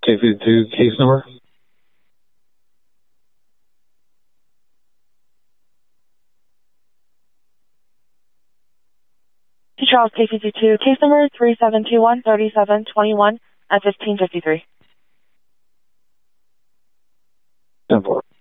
K52 case number? Charles, K52, case number 3721-3721 at 1553. 10-4.